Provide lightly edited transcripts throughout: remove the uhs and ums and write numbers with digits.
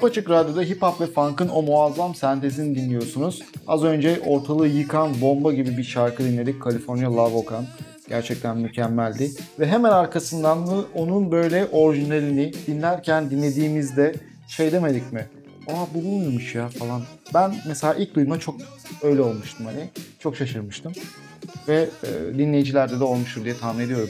Apaçık Radyo'da hip hop ve funk'ın o muazzam sentezini dinliyorsunuz. Az önce ortalığı yıkan bomba gibi bir şarkı dinledik. California Love Okan. Gerçekten mükemmeldi. Ve hemen arkasından mı onun böyle orijinalini dinlediğimizde şey demedik mi? Aa bu muymuş ya falan. Ben mesela ilk duyma çok öyle olmuştum hani. Çok şaşırmıştım. Ve dinleyicilerde de olmuştur diye tahmin ediyorum.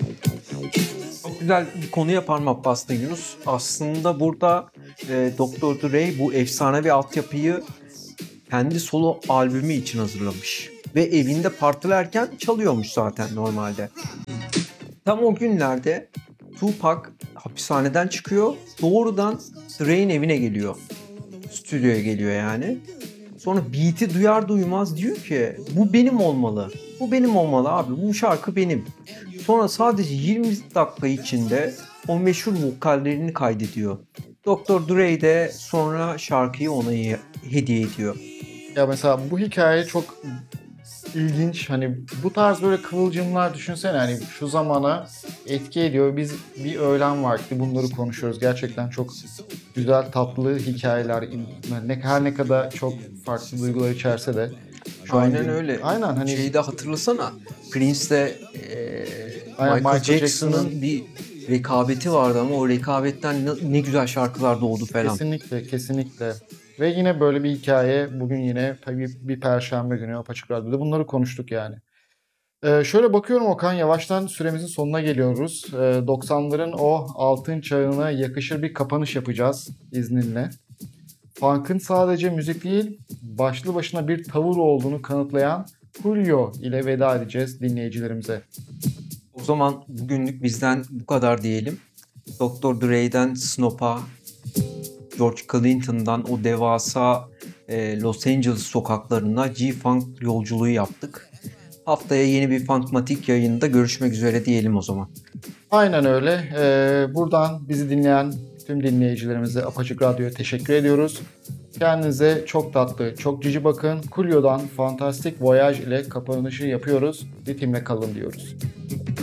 Çok güzel bir konuya parmak bastı Yunus. Aslında burada Dr. Dre bu efsanevi altyapıyı kendi solo albümü için hazırlamış. Ve evinde partilerken çalıyormuş zaten normalde. Tam o günlerde Tupac hapishaneden çıkıyor. Doğrudan Dre'nin evine geliyor. Stüdyoya geliyor yani. Sonra beat'i duyar duymaz diyor ki bu benim olmalı. Bu benim olmalı abi. Bu şarkı benim. Sonra sadece 20 dakika içinde o meşhur vokallerini kaydediyor. Dr. Dre de sonra şarkıyı ona hediye ediyor. Ya mesela bu hikaye çok ilginç. Hani bu tarz böyle kıvılcımlar düşünsene hani şu zamana etki ediyor. Biz bir öğlen vakti bunları konuşuyoruz. Gerçekten çok güzel, tatlı hikayeler. Her ne kadar çok farklı duygular içerse de. Şu an Aynen öyle. aynen hani Şeyi de hatırlasana. Prince'le aynen Michael Michael Jackson'ın bir rekabeti vardı ama o rekabetten ne güzel şarkılar doğdu falan. kesinlikle. Ve yine böyle bir hikaye. Bugün yine tabii bir Perşembe günü Apaçık Radyo'da bunları konuştuk yani. Şöyle bakıyorum Okan, yavaştan süremizin sonuna geliyoruz. 90'ların o altın çağına yakışır bir kapanış yapacağız izninle. Funk'ın sadece müzik değil, başlı başına bir tavır olduğunu kanıtlayan Julio ile veda edeceğiz dinleyicilerimize. O zaman bugünlük bizden bu kadar diyelim. Dr. Dre'den Snoop'a, George Clinton'dan o devasa Los Angeles sokaklarına G-Funk yolculuğu yaptık. Haftaya yeni bir Funkmatik yayında görüşmek üzere diyelim o zaman. Aynen öyle. Buradan bizi dinleyen tüm dinleyicilerimize Apaçık Radyo'ya teşekkür ediyoruz. Kendinize çok tatlı, çok cici bakın. Julio'dan Fantastic Voyage ile kapanışı yapıyoruz. Ritimle kalın diyoruz.